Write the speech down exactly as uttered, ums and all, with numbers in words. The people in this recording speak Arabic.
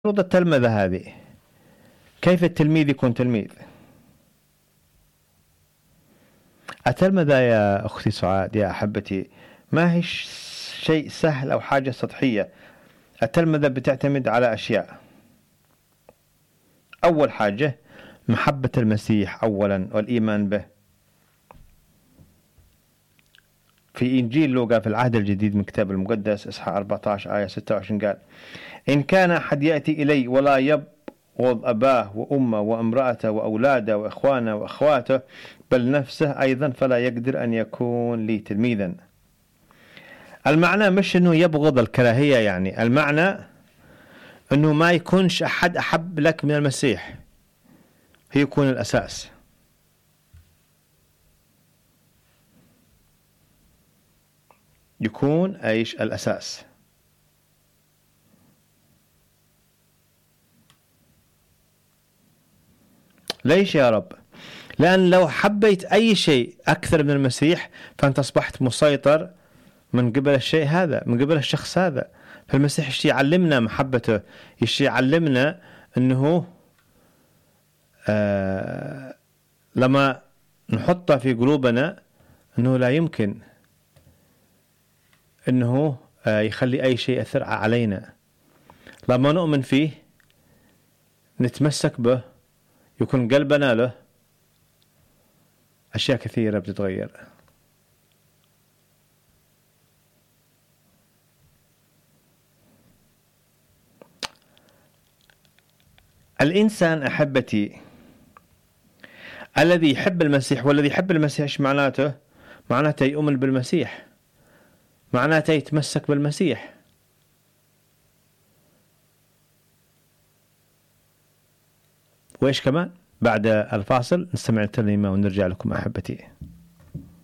المفروض التلمذة هذه كيف التلميذ يكون تلميذ؟ التلمذة يا أختي سعاد يا أحبتي ما هي شيء سهل أو حاجة سطحية. التلمذة بتعتمد على أشياء. أول حاجة محبة المسيح أولا والإيمان به. في إنجيل لوقا في العهد الجديد من الكتاب المقدس إصحاح أربعة عشر آية ستة وعشرين قال: إن كان أحد يأتي إلي ولا يبغض أباه وأمه وامرأته وأولاده وإخوانه وأخواته بل نفسه أيضا فلا يقدر أن يكون لي تلميذا. المعنى مش أنه يبغض الكراهية، يعني المعنى أنه ما يكونش أحد أحب لك من المسيح، هي يكون الأساس. يكون أيش الأساس. ليش يا رب؟ لأن لو حبيت أي شيء أكثر من المسيح فأنت أصبحت مسيطر من قبل الشيء هذا، من قبل الشخص هذا. فالمسيح يشتي يعلمنا محبته، يشتي يعلمنا أنه آه لما نحطه في قلوبنا أنه لا يمكن أنه آه يخلي أي شيء يأثر علينا. لما نؤمن فيه نتمسك به يكون قلبنا له، أشياء كثيرة بتتغير. الإنسان أحبتي الذي يحب المسيح، والذي يحب المسيح إيش معناته؟ معناته يؤمن بالمسيح، معناته يتمسك بالمسيح. وإيش كمان؟ بعد الفاصل نستمع الترنيمة ونرجع لكم أحبتي.